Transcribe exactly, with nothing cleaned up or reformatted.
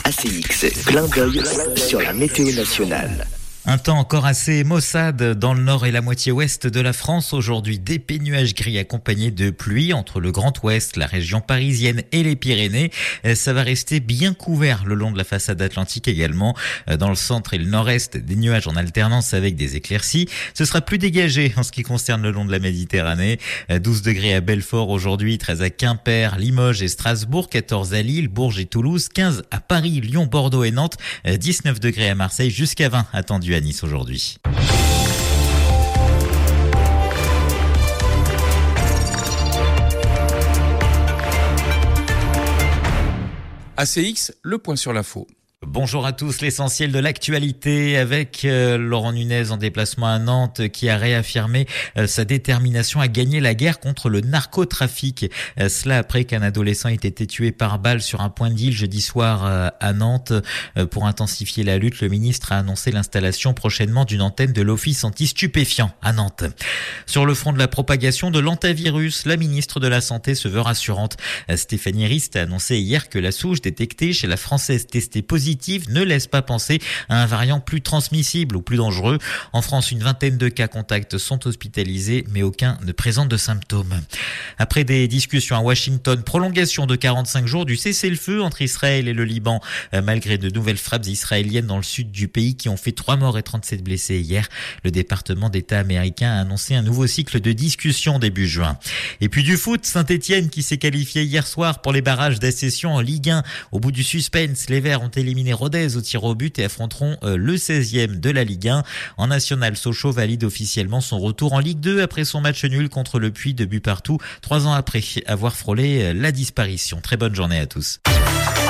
A C X, clin d'œil sur la météo nationale. Un temps encore assez maussade dans le nord et la moitié ouest de la France. Aujourd'hui, d'épais nuages gris accompagnés de pluie entre le Grand Ouest, la région parisienne et les Pyrénées. Ça va rester bien couvert le long de la façade atlantique également. Dans le centre et le nord-est, des nuages en alternance avec des éclaircies. Ce sera plus dégagé en ce qui concerne le long de la Méditerranée. douze degrés à Belfort aujourd'hui, treize à Quimper, Limoges et Strasbourg, quatorze à Lille, Bourges et Toulouse, quinze à Paris, Lyon, Bordeaux et Nantes, dix-neuf degrés à Marseille, jusqu'à vingt attendus à Nice aujourd'hui. A C X, le point sur l'info. Bonjour à tous, l'essentiel de l'actualité avec euh, Laurent Nunez en déplacement à Nantes qui a réaffirmé euh, sa détermination à gagner la guerre contre le narcotrafic. Euh, cela après qu'un adolescent ait été tué par balle sur un point de deal jeudi soir euh, à Nantes. Euh, pour intensifier la lutte, le ministre a annoncé l'installation prochainement d'une antenne de l'Office anti-stupéfiants à Nantes. Sur le front de la propagation de l'antivirus, la ministre de la Santé se veut rassurante. Euh, Stéphanie Rist a annoncé hier que la souche détectée chez la Française testée positive ne laisse pas penser à un variant plus transmissible ou plus dangereux. En France, une vingtaine de cas contacts sont hospitalisés, mais aucun ne présente de symptômes. Après des discussions à Washington, prolongation de quarante-cinq jours du cessez-le-feu entre Israël et le Liban. Malgré de nouvelles frappes israéliennes dans le sud du pays qui ont fait trois morts et trente-sept blessés hier, le département d'État américain a annoncé un nouveau cycle de discussions début juin. Et puis du foot, Saint-Étienne qui s'est qualifié hier soir pour les barrages d'accession en Ligue un. Au bout du suspense, les Verts ont éliminé Rodez au tir au but et affronteront le seizième de la Ligue un. En national, Sochaux valide officiellement son retour en Ligue deux après son match nul contre le Puy de but partout, trois ans après avoir frôlé la disparition. Très bonne journée à tous.